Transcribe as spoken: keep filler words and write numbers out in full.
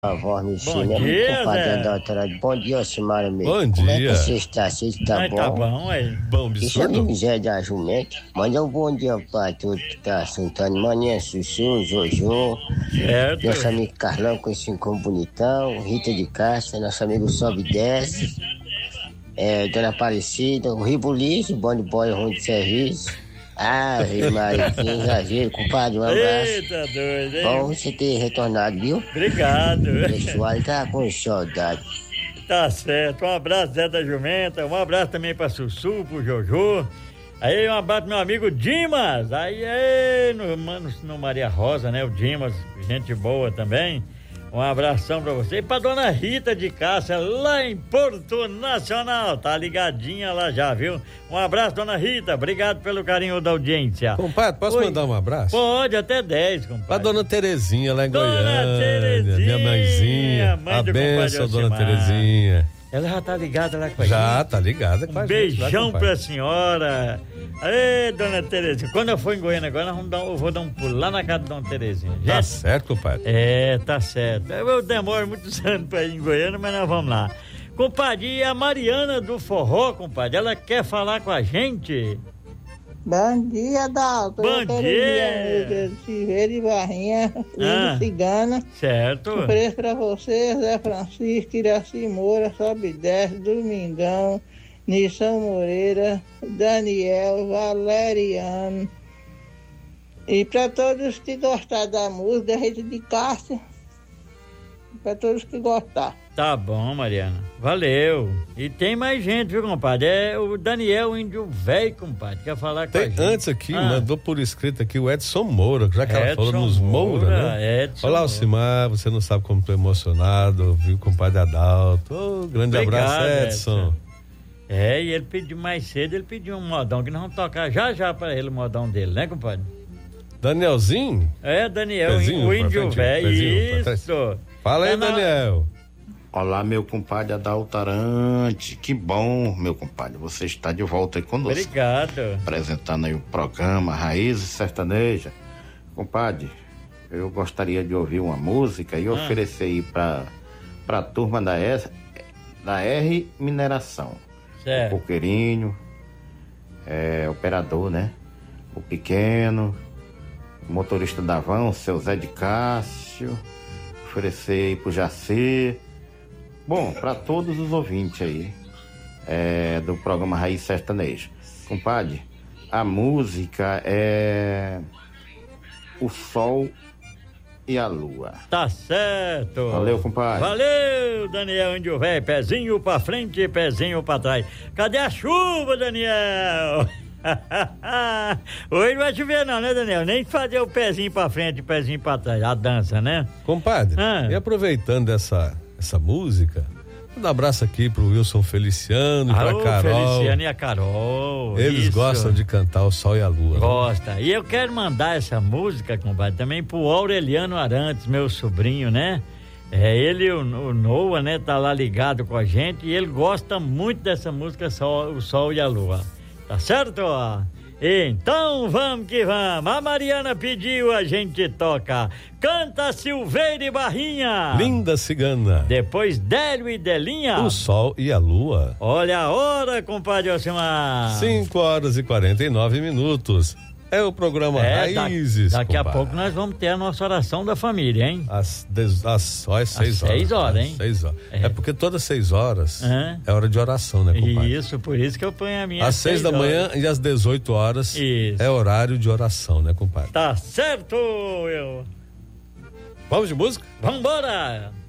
A voz me Bom ensina, dia, compadre Zé. Adalto. Bom dia, Simara mesmo. Bom Como é dia. que você está? Você está Ai, bom? tá bom, aí. Bom, Isso é absurdo. o Zé da Jumenta. Manda um bom dia pra tudo que tá sentando. Maninha, Sussu, Jojo. Certo. Nosso amigo Carlão com esse incom bonitão. Rita de Cássia, nosso amigo Sobe e Desce. É, Dona Aparecida, o Ribulizo, Bonde Boy, ruim de serviço. Ah, Maria, que exagero, compadre. Um abraço. Eita, doido, hein? Bom você ter retornado, viu? Obrigado. O pessoal tá com saudade. Tá certo. Um abraço, Zé da Jumenta. Um abraço também pra Sussu, pro Jojo. Aí, um abraço pro meu amigo Dimas. Aí, aí no, no, no Maria Rosa, né? O Dimas, gente boa também. Um abração pra você. E pra dona Rita de Cássia, lá em Porto Nacional. Tá ligadinha lá já, viu? Um abraço, dona Rita. Obrigado pelo carinho da audiência. Compadre, posso Oi. mandar um abraço? Pode, até dez, compadre. Pra dona Terezinha lá em Dona Goiânia. Terezinha, minha mãezinha. mãe A do benção, compadre dona Alcimar. Terezinha. Ela já tá ligada lá com a Já, gente. tá ligada com a Um gente. lá, beijão compadre. pra senhora. Ê, dona Terezinha. Quando eu for em Goiânia agora, nós vamos dar, eu vou dar um pulo lá na casa da dona Terezinha. Tá Gente, certo, compadre. é, tá certo. Eu demoro muitos anos pra ir em Goiânia, mas nós vamos lá. Compadre, e a Mariana do Forró, compadre, ela quer falar com a gente? Bom dia, Dalton. Bom Eu quero dia. dia de Silveira e Barrinha, Ah. Lindo Cigana. Certo? Ofereço pra você, Zé Francisco, Iraci Moura, Sobe e Desce, Domingão, Nissan Moreira, Daniel, Valeriano. E pra todos que gostaram da música, Rita de Cássia. Pra todos que gostaram. Tá bom, Mariana. Valeu. E tem mais gente, viu, compadre? É o Daniel Índio Velho, compadre. Quer falar com a Tem, gente? antes aqui, Ah. mandou por escrito aqui o Edson Moura, já que ela Edson falou nos Moura, né? Edson Olá, Moura. Alcimar, você não sabe como tô emocionado, viu, compadre Adalto. Ô, grande Obrigado, abraço, Edson. Edson. É, e ele pediu mais cedo, ele pediu um modão, que nós vamos tocar já já pra ele o modão dele, né, compadre? Danielzinho? É, Daniel, Pezinho o pra Índio frente, Velho, pezinho pra trás. isso. Fala aí, Tá na- Daniel. Olá, meu compadre Adalto Arante. Que bom, meu compadre. Você está de volta aí conosco. Obrigado. Apresentando aí o programa Raízes Sertaneja. Compadre, eu gostaria de ouvir uma música e Ah. oferecer aí para a turma da, S, da R Mineração. O Certo. Coqueirinho, é, operador, né? O Pequeno, o motorista da van, o seu Zé de Cássio. Oferecer aí pro Jacê. Bom, para todos os ouvintes aí é, do programa Raiz Sertanejo. Compadre, a música é O Sol e a Lua. Tá certo. Valeu, compadre. Valeu, Daniel Índio Velho. Pezinho pra frente, pezinho pra trás. Cadê a chuva, Daniel? Hoje não vai chover não, né, Daniel? Nem fazer o pezinho pra frente e pezinho pra trás. A dança, né? Compadre, Ah. e aproveitando essa, essa música, um abraço aqui pro Wilson Feliciano e pra Alô, Carol. Feliciano e a Carol. Eles Isso. gostam de cantar O Sol e a Lua. né? Gosta. E eu quero mandar essa música, compadre, também pro Aureliano Arantes, meu sobrinho, né? É, ele, o, o Noah, né, tá lá ligado com a gente e ele gosta muito dessa música Sol, O Sol e a Lua. Tá certo? Então vamos que vamos. A Mariana pediu, a gente toca. Canta Silveira e Barrinha. Linda Cigana. Depois Délio e Delinha. O Sol e a Lua. Olha a hora, compadre Alcimar. cinco horas e quarenta e nove minutos. É o programa É, da- Raízes. daqui a compadre. pouco nós vamos ter a nossa oração da família, hein? Às, dez, às, só às seis horas. seis horas, né? hein? Seis horas. É. É. porque todas seis horas Aham. é hora de oração, né, compadre? Isso, por isso que eu ponho a minha. Às seis da horas. manhã e às dezoito horas Isso. é horário de oração, né, compadre? Tá certo, eu. Vamos de música? Vambora!